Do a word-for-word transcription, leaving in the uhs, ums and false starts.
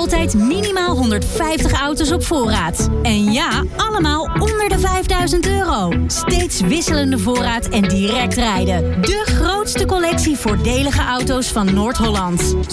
altijd minimaal honderdvijftig auto's op voorraad. En ja, allemaal onder de vijfduizend euro. Steeds wisselende voorraad en direct rijden. De grootste collectie voordelige auto's van Noord-Holland.